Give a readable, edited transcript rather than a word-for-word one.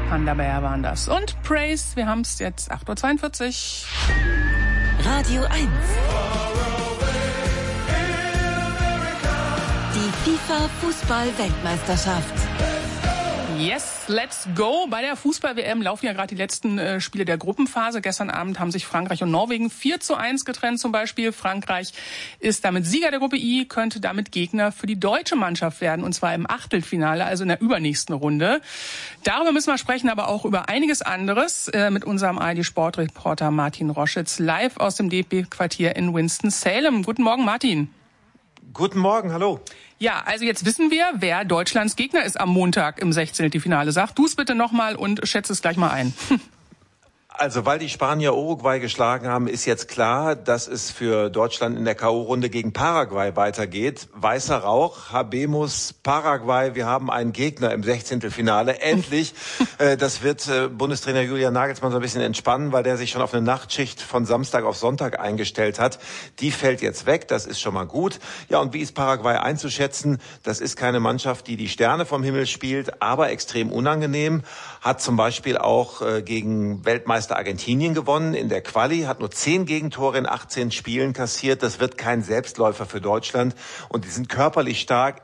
Panda Bear waren das. Und Praise, wir haben es jetzt 8:42 Uhr. Radio 1. Die FIFA-Fußball-Weltmeisterschaft. Yes, let's go. Bei der Fußball-WM laufen ja gerade die letzten Spiele der Gruppenphase. Gestern Abend haben sich Frankreich und Norwegen 4:1 getrennt zum Beispiel. Frankreich ist damit Sieger der Gruppe I, könnte damit Gegner für die deutsche Mannschaft werden, und zwar im Achtelfinale, also in der übernächsten Runde. Darüber müssen wir sprechen, aber auch über einiges anderes mit unserem ARD-Sportreporter Martin Roschitz live aus dem DFB-Quartier in Winston-Salem. Guten Morgen, Martin. Guten Morgen, hallo. Ja, also jetzt wissen wir, wer Deutschlands Gegner ist am Montag im 16. Sag du es bitte nochmal und schätze es gleich mal ein. Also, weil die Spanier Uruguay geschlagen haben, ist jetzt klar, dass es für Deutschland in der K.O.-Runde gegen Paraguay weitergeht. Weißer Rauch, Habemus, Paraguay, wir haben einen Gegner im 16. Endlich. Das wird Bundestrainer Julian Nagelsmann so ein bisschen entspannen, weil der sich schon auf eine Nachtschicht von Samstag auf Sonntag eingestellt hat. Die fällt jetzt weg, das ist schon mal gut. Ja, und wie ist Paraguay einzuschätzen? Das ist keine Mannschaft, die die Sterne vom Himmel spielt, aber extrem unangenehm. Hat zum Beispiel auch gegen Weltmeister Argentinien gewonnen in der Quali, hat nur 10 Gegentore in 18 Spielen kassiert. Das wird kein Selbstläufer für Deutschland. Und die sind körperlich stark,